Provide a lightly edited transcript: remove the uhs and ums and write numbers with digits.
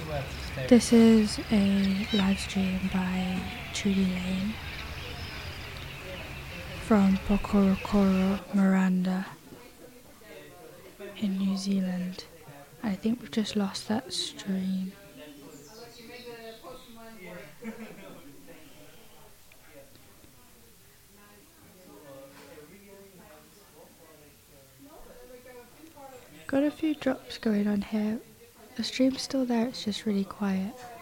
This is a live stream by Trudy Lane from Pokorokoro, Miranda in New Zealand. I think we've just lost that stream. Got a few drops going on here. The stream's still there, it's just really quiet.